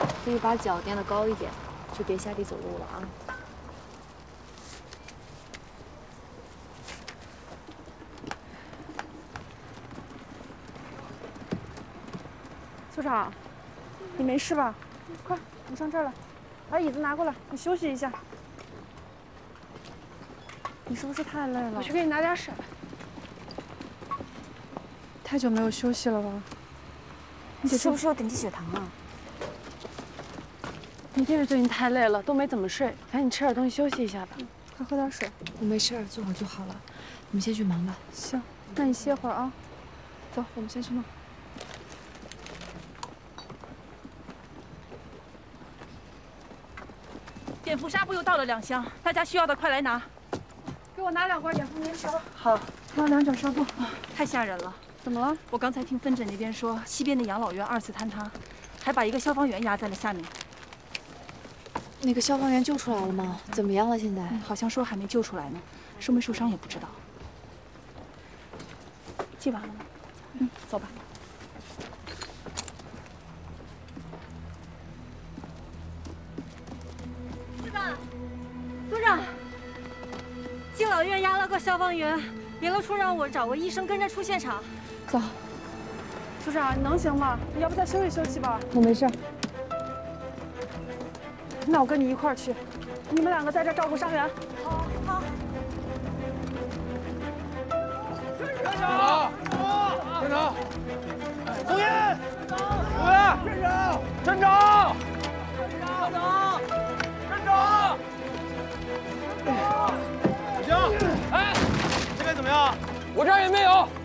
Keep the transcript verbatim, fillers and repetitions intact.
可以把脚垫得高一点，就别下地走路了啊。 组长，你没事吧？快，你上这儿来，把椅子拿过来，你休息一下。你是不是太累了？我去给你拿点水。太久没有休息了吧？你是不是有点低血糖啊？ 一定是最近太累了，都没怎么睡，赶紧吃点东西休息一下吧。快喝点水。 我没事，坐会儿就好了。你们先去忙吧。 行，那你歇会儿啊。走，我们先去弄。 碘伏纱布又到了两箱，大家需要的快来拿。 给我拿两罐碘伏棉条。 好， 还有两卷纱布。 太吓人了！ 怎么了？ 我刚才听分诊那边说，西边的养老院二次坍塌，还把一个消防员压在了下面。 那个消防员救出来了吗？怎么样了？现在、 嗯、好像说还没救出来呢，受没受伤也不知道。记完了吗？嗯，走吧。 组长，组长，敬老院压了个消防员，联络处让我找个医生跟着出现场。 走。 组长，你能行吗？你要不再休息休息吧？ 我没事。 那我跟你一块儿去，你们两个在这照顾伤员。 好，好。 站长，站长，宋燕，宋燕，站长，站长，站长，站长，不行，哎，这边怎么样？我这儿也没有。